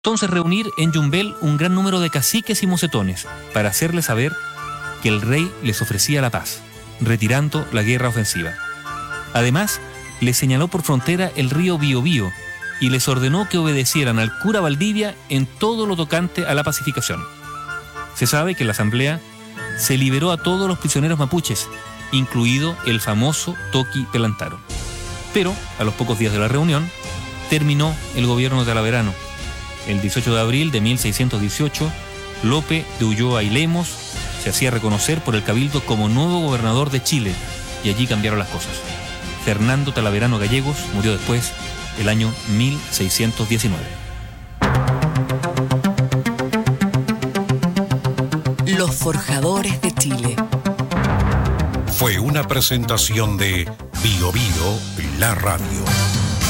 entonces reunir en Yumbel un gran número de caciques y mocetones para hacerles saber que el rey les ofrecía la paz, retirando la guerra ofensiva. Además, les señaló por frontera el río Biobío y les ordenó que obedecieran al cura Valdivia en todo lo tocante a la pacificación. Se sabe que en la asamblea se liberó a todos los prisioneros mapuches, incluido el famoso Toqui Pelantaro. Pero, a los pocos días de la reunión, terminó el gobierno de Talaverano. El 18 de abril de 1618, Lope de Ulloa y Lemos se hacía reconocer por el Cabildo como nuevo gobernador de Chile, y allí cambiaron las cosas. Fernando Talaverano Gallegos murió después, el año 1619. Los Forjadores de Chile. Fue una presentación de Bio Bio, la radio.